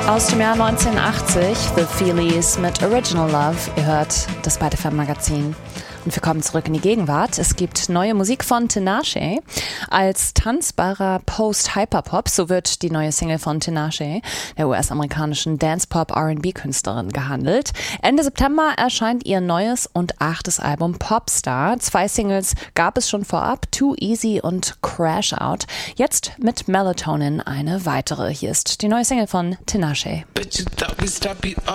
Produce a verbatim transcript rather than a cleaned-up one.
Aus dem Jahr neunzehnhundertachtzig, The Feelies mit Original Love. Ihr hört das Spider F M Magazin. Und wir kommen zurück in die Gegenwart. Es gibt neue Musik von Tinashe. Als tanzbarer Post-Hyperpop, so wird die neue Single von Tinashe, der U S-amerikanischen Dance-Pop-R and B-Künstlerin, gehandelt. Ende September erscheint ihr neues und achtes Album Popstar. Zwei Singles gab es schon vorab, Too Easy und Crash Out. Jetzt mit Melatonin eine weitere. Hier ist die neue Single von Tinashe.